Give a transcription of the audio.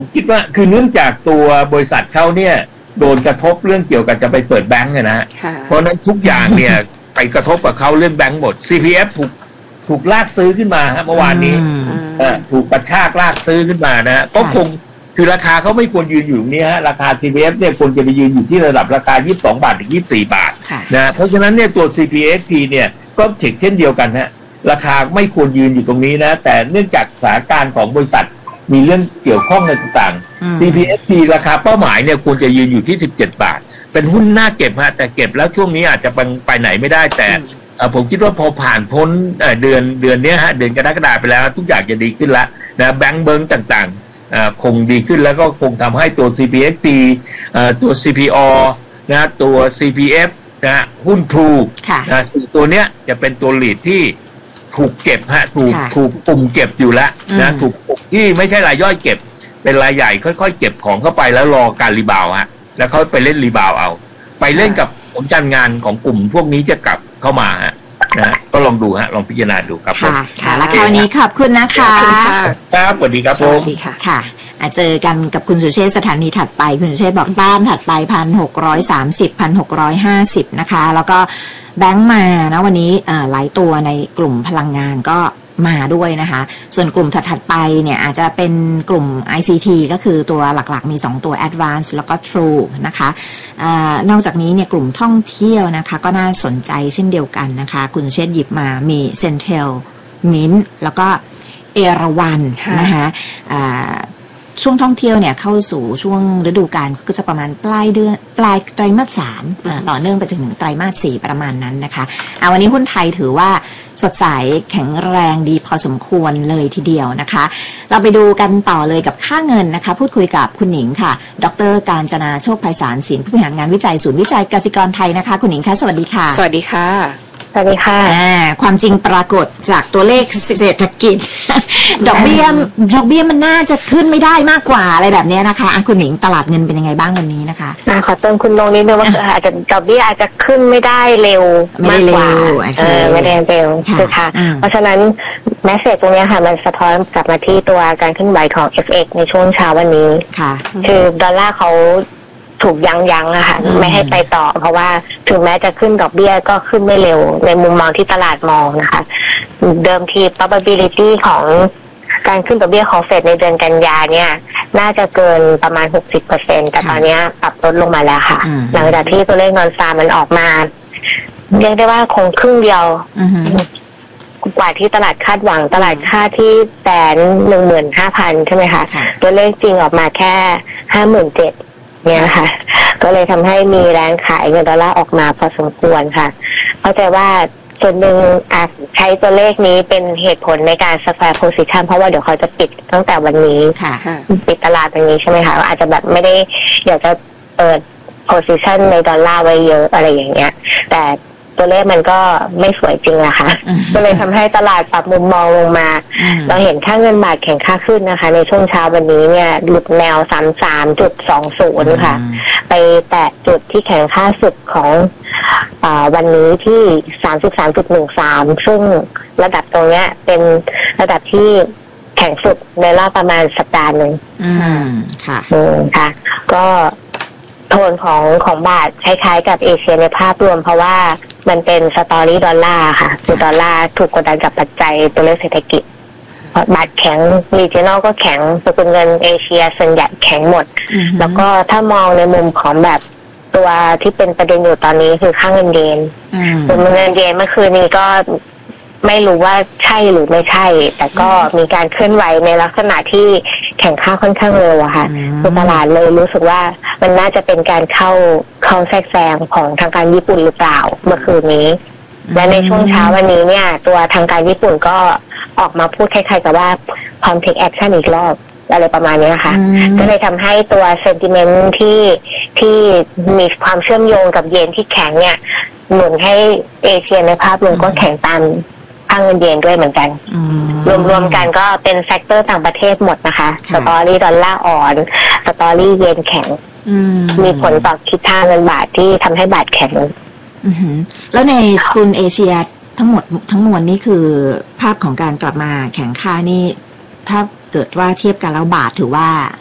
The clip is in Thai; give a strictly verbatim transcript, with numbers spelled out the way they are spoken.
คิดว่าคือเนื่องจากตัวบริษัทเขาเนี่ยโดนกระทบเรื่องเกี่ยวกับจะไปเปิดแบงก์นะฮะเพราะนั้นทุกอย่างเนี่ยไปกระทบกับเขาเรื่องแบงก์หมด ซี พี เอฟ ถูกถูกลากซื้อขึ้นมาฮะเมื่อวานนี้ถูกกระชากลากซื้อขึ้นมานะฮะก็คงคือราคาเขาไม่ควรยืนอยู่ตรงนี้ฮะราคา ซี พี เอฟ เนี่ยควรจะไปยืนอยู่ที่ระดับราคายี่สิบสองบาทถึงยี่สิบสี่บาทนะเพราะฉะนั้นเนี่ยตัว ซี พี เอฟ ที เนี่ยก็เช็คเช่นเดียวกันฮะราคาไม่ควรยืนอยู่ตรงนี้นะแต่เนื่องจากสถานการณ์ของบริษัทมีเรื่องเกี่ยวข้องอะไรต่างๆ ซี พี เอฟ ที ราคาเป้าหมายเนี่ยควรจะยืนอยู่ที่สิบเจ็ดบาทเป็นหุ้นน่าเก็บฮะแต่เก็บแล้วช่วงนี้อาจจะไปไหนไม่ได้แต่ผมคิดว่าพอผ่านพ้นเดือนเดือนนี้ฮะเดือนกรกฎาคมไปแล้วทุกอย่างจะดีขึ้นแล้วนะแบงก์เบิ้งต่างๆคงดีขึ้นแล้วก็คงทำให้ตัว ซี พี เอฟ ที ตัว ซี พี โอ นะตัว ซี พี เอฟ นะหุ้นทรูนะสี่ตัวเนี้ยจะเป็นตัวลีดที่ถูกเก็บฮะถูกถูกปุ่มเก็บอยู่แล้วนะถูกปุ่มที่ไม่ใช่รายย่อยเก็บเป็นรายใหญ่ค่อยๆเก็บของเข้าไปแล้วรอการรีบาวฮะแล้วเขาไปเล่นรีบาวเอาไปเล่นกับผลการงานของกลุ่มพวกนี้จะกลับเข้ามาฮะนะก็ลองดูฮะลองพิจารณาดูครับค่ะค่ะแล้ววันนี้ขอบคุณนะคะครับสวัสดีครับผมสวัสดีค่ะค่ะเจอกันกับคุณสุเชษฐ์สถานีถัดไปคุณสุเชษฐ์บอกต้านถัดไปพันหกร้อยสามสิบพันหกร้อยห้าสิบนะคะแล้วก็แบงก์มานะวันนี้หลายตัวในกลุ่มพลังงานก็มาด้วยนะคะส่วนกลุ่มถัดๆไปเนี่ยอาจจะเป็นกลุ่ม ไอ ซี ที ก็คือตัวหลักๆมีสองตัว Advance แล้วก็ True นะคะอานอกจากนี้เนี่ยกลุ่มท่องเที่ยวนะคะก็น่าสนใจเช่นเดียวกันนะคะคุณเชษฐ์หยิบมามี Centel Mint แล้วก็เอราวัณนะคะช่วงท่องเที่ยวเนี่ยเข้าสู่ช่วงฤดูกาลก็จะประมาณปลายเดือนปลายไตรมาสสามต่อเนื่องไปจนถึงไตรมาสสี่ประมาณนั้นนะคะเอาวันนี้หุ้นไทยถือว่าสดใสแข็งแรงดีพอสมควรเลยทีเดียวนะคะเราไปดูกันต่อเลยกับค่าเงินนะคะพูดคุยกับคุณหนิงค่ะดร.กาญจนาโชคไพศาลศิลป์ผู้บริหารงานวิจัยศูนย์วิจัยกสิกรไทยนะคะคุณหนิงคะสวัสดีค่ะสวัสดีค่ะสวัสดีค่ะความจริงปรากฏจากตัวเลขเศรษฐกิจดอกเบี้ยดอกเบี้ยมันน่าจะขึ้นไม่ได้มากกว่าอะไรแบบนี้นะคะคุณหนิงตลาดเงินเป็นยังไงบ้างวันนี้นะคะขอเติมคุณลงนิดนึงว่าอาจจะดอกเบี้ยอาจจะขึ้นไม่ได้เร็วมากกว่าเออไม่ได้เร็วคือค่ะเพราะฉะนั้นแมสเสจตรงนี้ค่ะมันสะท้อนกลับมาที่ตัวการขึ้นไหวของ เอฟ เอ็กซ์ ในช่วงเช้าวันนี้ค่ะคือดอลลาร์เขาถูกยั้งยั้งอะค่ะไม่ให้ไปต่อเพราะว่าถึงแม้จะขึ้นดอกเบี้ยก็ขึ้นไม่เร็วในมุมมองที่ตลาดมองนะคะเดิมที probability ของการขึ้นดอกเบี้ยของเฟดในเดือนกันยาเนี่ยน่าจะเกินประมาณ หกสิบเปอร์เซ็นต์ แต่ตอนนี้ปรับลดลงมาแล้วค่ะหลังจากที่ตัวเลขนอนฟาร์มมันออกมาเรียกได้ว่าคงครึ่งเดียวกว่าที่ตลาดคาดหวังตลาดคาดที่แสนหนึ่งหมื่นห้าพันใช่ไหมคะตัวเลขจริงออกมาแค่ห้าหมื่นเจ็ดเนี่ยค่ะก็เลยทำให้มีแรงขายเงินดอลลาร์ออกมาพอสมควรค่ะเข้าใจว่าส่วนหนึ่งอาจใช้ตัวเลขนี้เป็นเหตุผลในการ square position เพราะว่าเดี๋ยวเขาจะปิดตั้งแต่วันนี้ปิดตลาดวันนี้ใช่ไหมคะอาจจะแบบไม่ได้อยากจะเปิด position ในดอลลาร์ไว้เยอะอะไรอย่างเงี้ยแต่ตัวเลขมันก็ไม่สวยจริงอะค่ะก็เลยทำให้ตลาดปรับมุมมองลงมาเราเห็นค่าเงินบาทแข็งค่าขึ้นนะคะในช่วงเช้าวันนี้เนี่ยหลุดแนว สามสิบสามจุดสองศูนย์ ค่ะไปแตะจุดที่แข็งค่าสุดของอ่าวันนี้ที่ สามสิบสามจุดหนึ่งสาม ซึ่งระดับตรงเนี้ยเป็นระดับที่แข็งสุดในรอบประมาณสัปดาห์นึงอืมค่ะอืมค่ะก็โทนของของบาทคล้ายๆกับเอเชียในภาพรวมเพราะว่ามันเป็นสตอรี่ดอลลาร์ค่ะคือดอลลาร์ถูกกดดันกับปัจจัยตัวเลขเศรษฐกิจบาทแข็งรีเจนอลก็แข็งสกุลเงินเอเชียส่วนใหญ่แข็งหมดแล้วก็ถ้ามองในมุมของแบบตัวที่เป็นประเด็นอยู่ตอนนี้คือค่าเงินเยนตัวเงินเยนเมื่อคืนนี้ก็ไม่รู้ว่าใช่หรือไม่ใช่แต่ก็มีการเคลื่อนไหวในลักษณะที่แข่งค่าค่อนข้างเร็วอะค่ะคือตลาดเลยรู้สึกว่ามันน่าจะเป็นการเข้าเข้าแทรกแซงของทางการญี่ปุ่นหรือเปล่าเมื่อคืนนี้และในช่วงเช้าวันนี้เนี่ยตัวทางการญี่ปุ่นก็ออกมาพูดคล้ายๆกับว่าพร้อม take action อีกรอบอะไรประมาณนี้ค่ะก็เลยทำให้ตัว sentiment ที่ที่มีความเชื่อมโยงกับเยนที่แข็งเนี่ยหนุนให้เอเชียในภาพรวมก็แข็งตามค่าเงินเยนด้วยเหมือนกันรวมๆกันก็เป็นแฟกเตอร์ต่างประเทศหมดนะคะสตอรี่ดอลลาร์อ่อนสตอรี่เยนแข็งมีผลต่อทิศทางเงินบาทที่ทำให้บาทแข็งแล้วในสกุลเอเชียทั้งหมดทั้งมวลนี่คือภาพของการกลับมาแข็งค่านี่ถ้าเกิดว่าเทียบกันแล้วบาทถือว่า